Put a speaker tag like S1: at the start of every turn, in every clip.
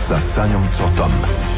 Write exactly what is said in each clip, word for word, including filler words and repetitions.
S1: sa Sanjom Cotom.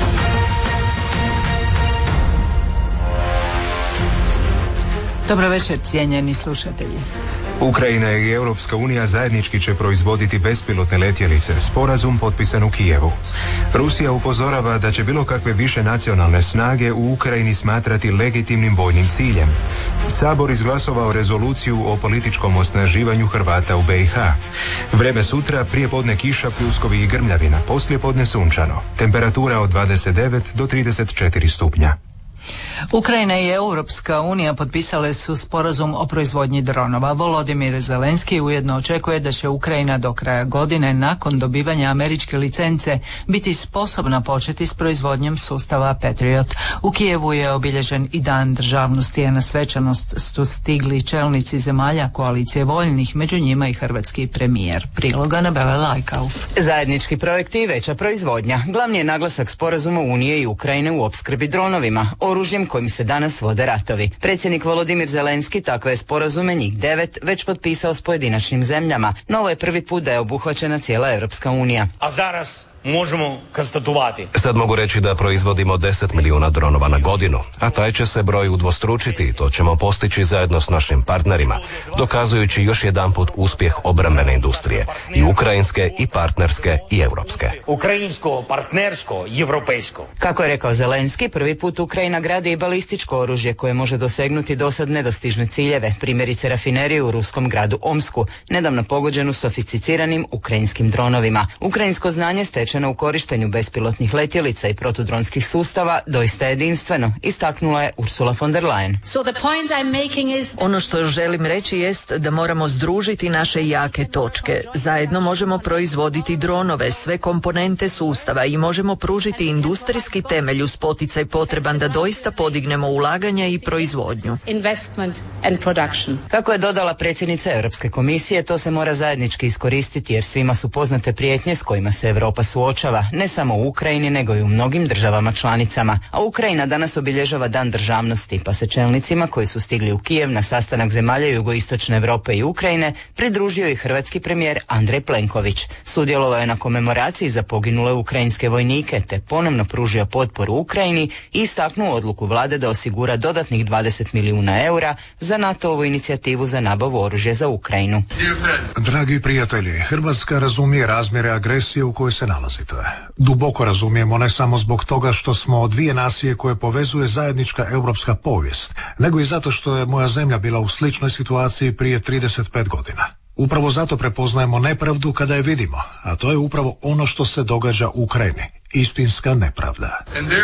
S2: Dobro večer, cijenjeni slušatelji.
S3: Ukrajina i Europska unija zajednički će proizvoditi bespilotne letjelice, sporazum potpisan u Kijevu. Rusija upozorava da će bilo kakve više nacionalne snage u Ukrajini smatrati legitimnim vojnim ciljem. Sabor izglasovao rezoluciju o političkom osnaživanju Hrvata u be i ha. Vreme sutra, prije podne kiša, pljuskovi i grmljavina, poslije podne sunčano. Temperatura od dvadeset devet do trideset četiri stupnja.
S2: Ukrajina i Europska unija potpisale su sporazum o proizvodnji dronova. Volodimir Zelenski ujedno očekuje da će Ukrajina do kraja godine, nakon dobivanja američke licence, biti sposobna početi s proizvodnjom sustava Patriot. U Kijevu je obilježen i Dan državnosti, a na svečanost su stigli čelnici zemalja koalicije voljnih, među njima i hrvatski premijer. Priloga na Bele Lajkauf.
S4: Zajednički projekti i veća proizvodnja. Glavni je naglasak sporazuma Unije i Ukrajine u opskrbi dronovima, oružjem kojim se danas vode ratovi. Predsjednik Volodimir Zelenski takve je sporazume, njih devet, već potpisao s pojedinačnim zemljama. No ovo je prvi put da je obuhvaćena cijela Europska unija.
S5: A zaraz možemo konstatovati.
S6: Sad mogu reći da proizvodimo deset milijuna dronova na godinu, a taj će se broj udvostručiti i to ćemo postići zajedno s našim partnerima, dokazujući još jedanput uspjeh obrambene industrije, i ukrajinske, i partnerske, i europske.
S5: Ukrajinsko, partnersko, europejsko.
S4: Kako je rekao Zelenski, prvi put Ukrajina gradi i balističko oružje koje može dosegnuti dosad nedostižne ciljeve, primjerice rafineriju u ruskom gradu Omsku, nedavno pogođenu sofisticiranim ukrajinskim dronovima. Ukrajinsko znanje stečeno u korištenju bespilotnih letjelica i protudronskih sustava doista jedinstveno, istaknula je Ursula von der Leyen.
S7: So the point I'm making is...
S8: Ono što želim reći jest da moramo združiti naše jake točke. Zajedno možemo proizvoditi dronove, sve komponente sustava i možemo pružiti industrijski temelj uz poticaj potreban da doista podignemo ulaganja i proizvodnju.
S7: Investment and production.
S4: Kako je dodala predsjednica Europske komisije, to se mora zajednički iskoristiti jer svima su poznate prijetnje s kojima se Europa suočava, ne samo u Ukrajini nego i u mnogim državama članicama. A Ukrajina danas obilježava Dan državnosti, pa se čelnicima koji su stigli u Kijev na sastanak zemalja jugoistočne Europe i Ukrajine pridružio i hrvatski premijer Andrej Plenković. Sudjelovao je na komemoraciji za poginule ukrajinske vojnike te ponovno pružio potporu Ukrajini i istaknuo odluku vlade da osigura dodatnih dvadeset milijuna eura za NATO-ovu inicijativu za nabavu oružja za Ukrajinu.
S9: Dragi prijatelji, Hrvatska razumije razmjere agresije u kojoj se nalazite. Duboko razumijemo ne samo zbog toga što smo dvije nacije koje povezuje zajednička europska povijest, nego i zato što je moja zemlja bila u sličnoj situaciji prije trideset pet godina. Upravo zato prepoznajemo nepravdu kada je vidimo, a to je upravo ono što se događa u Ukrajini. Istinska nepravda.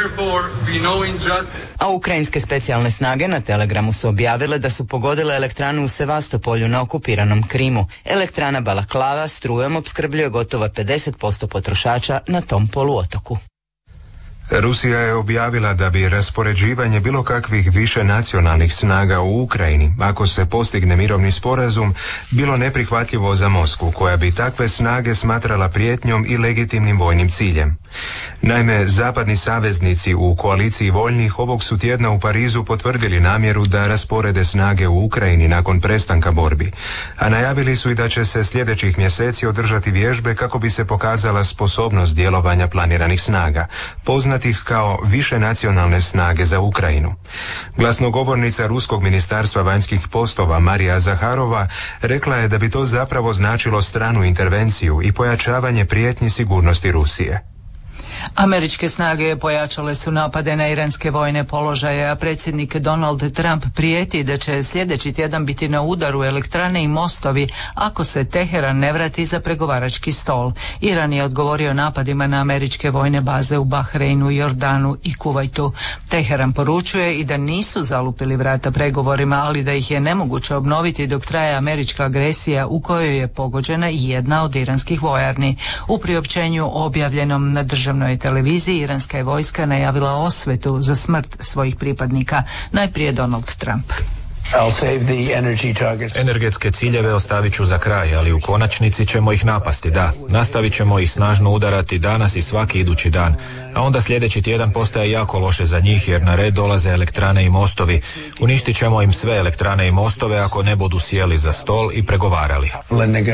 S4: A ukrajinske specijalne snage na Telegramu su objavile da su pogodile elektranu u Sevastopolju na okupiranom Krimu. Elektrana Balaklava strujom opskrbljuje gotovo pedeset posto potrošača na tom poluotoku.
S3: Rusija je objavila da bi raspoređivanje bilo kakvih više nacionalnih snaga u Ukrajini, ako se postigne mirovni sporazum, bilo neprihvatljivo za Moskvu, koja bi takve snage smatrala prijetnjom i legitimnim vojnim ciljem. Naime, zapadni saveznici u koaliciji voljnih ovog su tjedna u Parizu potvrdili namjeru da rasporede snage u Ukrajini nakon prestanka borbi, a najavili su i da će se sljedećih mjeseci održati vježbe kako bi se pokazala sposobnost djelovanja planiranih snaga, poznatih kao više nacionalne snage za Ukrajinu. Glasnogovornica Ruskog ministarstva vanjskih poslova Marija Zaharova rekla je da bi to zapravo značilo stranu intervenciju i pojačavanje prijetnji sigurnosti Rusije.
S2: Američke snage pojačale su napade na iranske vojne položaje, a predsjednik Donald Trump prijeti da će sljedeći tjedan biti na udaru elektrane i mostovi ako se Teheran ne vrati za pregovarački stol. Iran je odgovorio napadima na američke vojne baze u Bahreinu, Jordanu i Kuvajtu. Teheran poručuje i da nisu zalupili vrata pregovorima, ali da ih je nemoguće obnoviti dok traje američka agresija u kojoj je pogođena i jedna od iranskih vojarni. U priopćenju objavljenom na državnoj televiziji iranska je vojska najavila osvetu za smrt svojih pripadnika, najprije Donald Trump.
S10: Energetske ciljeve ostavit ću za kraj, ali u konačnici ćemo ih napasti, da. Nastavit ćemo ih snažno udarati danas i svaki idući dan. A onda sljedeći tjedan postaje jako loše za njih jer na red dolaze elektrane i mostovi. Uništit ćemo im sve elektrane i mostove ako ne budu sjeli za stol i pregovarali.